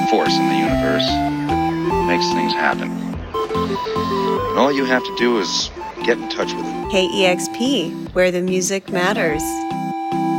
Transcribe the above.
force in the universe that makes things happen. And all you have to do is get in touch with it. KEXP, where the music matters.